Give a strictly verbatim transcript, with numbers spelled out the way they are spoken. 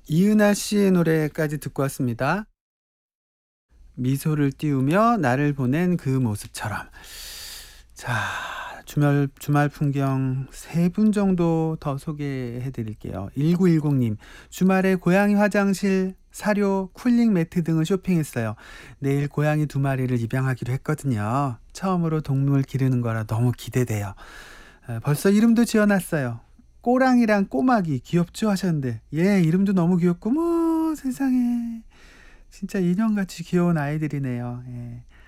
이은하 씨의 노래까지 듣고 왔습니다. 미소를 띄우며 나를 보낸 그 모습처럼. 자, 주말, 주말 풍경 세 분 정도 더 소개해 드릴게요. 일구일공 님, 주말에 고양이 화장실, 사료, 쿨링 매트 등을 쇼핑했어요. 내일 고양이 두 마리를 입양하기로 했거든요. 처음으로 동물 기르는 거라 너무 기대돼요. 아, 벌써 이름도 지어놨어요. 꼬랑이랑 꼬막이 귀엽죠 하셨는데, 예, 이름도 너무 귀엽고, 뭐, 세상에. 진짜 인형같이 귀여운 아이들이네요. 예.